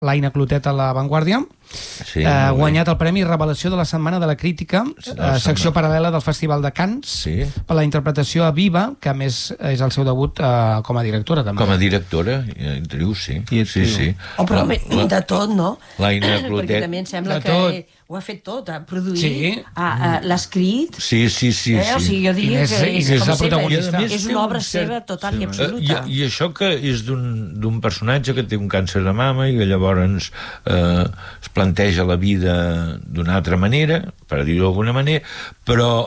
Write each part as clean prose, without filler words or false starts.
l'Aina Clotet a La Vanguardia. Sí, Guanyat el Premi Revelació de la Setmana de la Crítica, secció paral·lela del Festival de Cannes, per la interpretació a Viva, que a més és el seu debut com a directora, també. Com a directora, actriu, sí. Sí. Oh, però de tot, no? L'Aina Clotet. Perquè també em sembla que ho ha fet tot, ha produït, l'ha escrit... Sí. O sigui, jo diria que és una obra seva total i absoluta. I això que és d'un personatge que té un càncer de mama i que llavors es planteja la vida d'una altra manera, per dir-ho d'alguna manera, però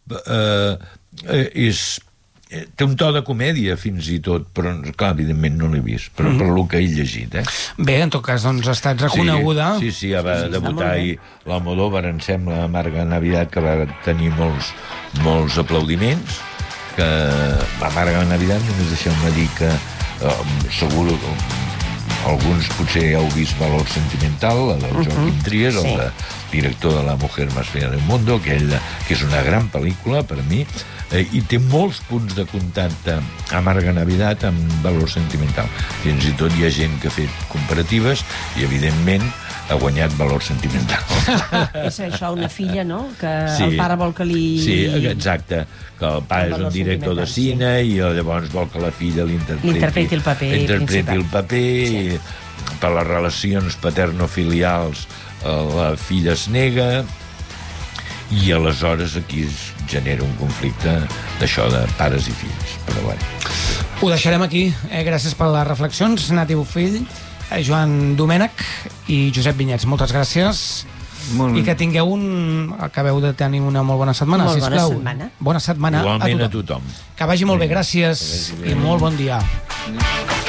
té un to de comèdia fins i tot, però clar, evidentment no l'he vist, però per el que he llegit. Bé, en tot cas, doncs ha estat reconeguda. Sí, va debutar ahir l'Almodóvar, em sembla, Amarga Navidad, que va tenir molts aplaudiments, que Amarga Navidad, només deixeu-me dir que segur alguns potser heu vist Valor Sentimental, la del Joaquim Trias, el director de La Mujer Más Fea del Mundo, que és una gran pel·lícula per a mi, i té molts punts de contacte Amarga Navidad amb Valor Sentimental. Fins i tot hi ha gent que ha fet comparatives i evidentment ha guanyat Valor Sentimental. És això, una filla, no? Que el pare vol que li... Sí, exacte, que el pare és un director de cine i llavors vol que la filla interpreti el paper, per les relacions paterno-filials la filla es nega i aleshores aquí es genera un conflicte d'això de pares i fills, però bé. Ho deixarem aquí, gràcies per les reflexions, Nati Bofill, Joan Domènech i Josep Vinyets, moltes gràcies. I que acabeu de tenir una molt bona setmana, sisplau. Bona setmana igualment a tothom. Que vagi molt bé, gràcies i molt bon dia.